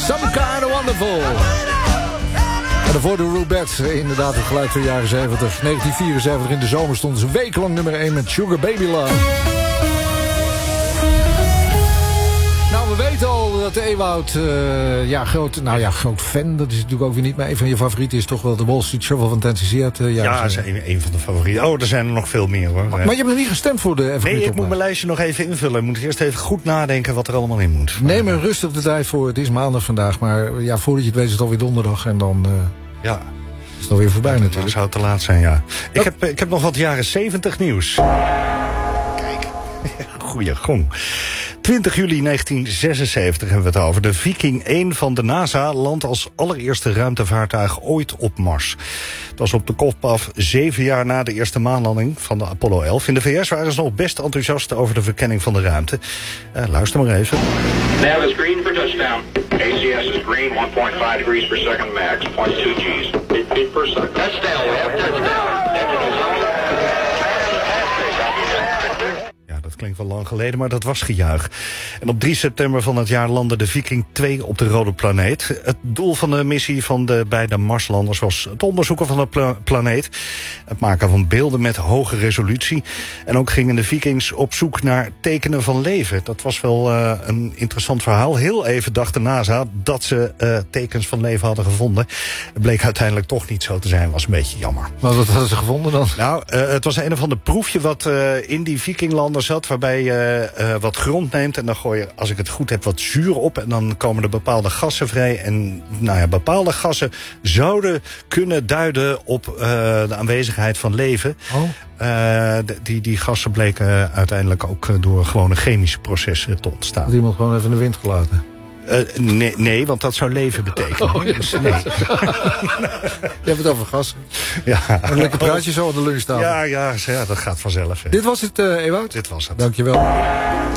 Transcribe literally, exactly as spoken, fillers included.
Some Kind of Wonderful. En daarvoor de Rubettes, inderdaad het geluid van de jaren zeventig. negentien vierenzeventig in de zomer stonden ze wekenlang nummer één met Sugar Baby Love. Nou, we weten al dat Ewout, uh, ja, groot, nou ja, groot fan, dat is natuurlijk ook weer niet, maar een van je favorieten is toch wel de Wall Street Shuffle van Tennessee Seat. Uh, ja, dat is een, een van de favorieten. Oh, er zijn er nog veel meer hoor. Maar, maar je hebt nog niet gestemd voor de Evergreen Nee, ik Top moet mijn lijstje nog even invullen. Ik moet eerst even goed nadenken wat er allemaal in moet. Neem er rustig de tijd voor. Het is maandag vandaag, maar ja, voordat je het weet is het alweer donderdag en dan uh, ja. is het alweer voorbij ja, natuurlijk. Dan zou het te laat zijn, ja. Ik heb, ik heb nog wat jaren zeventig nieuws. Kijk, goeie gong. twintig juli negentien zesenzeventig hebben we het over. De Viking één van de NASA landt als allereerste ruimtevaartuig ooit op Mars. Het was op de kop af zeven jaar na de eerste maanlanding van de Apollo elf. In de V S waren ze nog best enthousiast over de verkenning van de ruimte. Uh, luister maar even. Nav is green for touchdown. A C S is green, one point five degrees per second max, zero point two G's. Feet per second. Touchdown, we have touchdown. Dat klinkt wel lang geleden, maar dat was gejuich. En op drie september van het jaar landde de Viking twee op de rode planeet. Het doel van de missie van de beide Marslanders was het onderzoeken van de pla- planeet. Het maken van beelden met hoge resolutie. En ook gingen de Vikings op zoek naar tekenen van leven. Dat was wel uh, een interessant verhaal. Heel even dacht de NASA dat ze uh, tekens van leven hadden gevonden. Het bleek uiteindelijk toch niet zo te zijn. Was een beetje jammer. Maar wat hadden ze gevonden dan? Nou, uh, het was een of ander proefje wat uh, in die Vikinglanders zat, waarbij je uh, wat grond neemt en dan gooi je, als ik het goed heb, wat zuur op en dan komen er bepaalde gassen vrij. En nou ja, bepaalde gassen zouden kunnen duiden op uh, de aanwezigheid van leven. Oh. Uh, die, die gassen bleken uiteindelijk ook door gewone chemische processen te ontstaan. Had iemand gewoon even in de wind gelaten? Uh, nee, nee, want dat zou leven betekenen. Oh, ja. Dus, nee. Je hebt het over gassen. Ja. Een lekker praatje zo aan de lunchtafel. Ja, ja, ja, dat gaat vanzelf. Hè. Dit was het, uh, Ewout. Dit was het. Dankjewel.